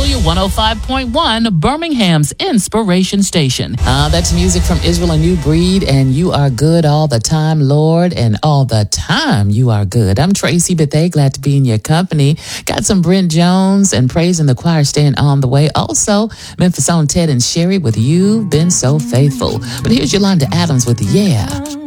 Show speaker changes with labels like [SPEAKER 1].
[SPEAKER 1] WFW 105.1, Birmingham's Inspiration Station. That's music from Israel, A New Breed, and You Are Good All the Time, Lord, and all the time You Are Good. I'm Tracy Bethea, glad to be in your company. Got some Brent Jones and Praise in the Choir staying on the way. Also, Memphis own Ted and Sherry with You've Been So Faithful. But here's Yolanda Adams with Yeah.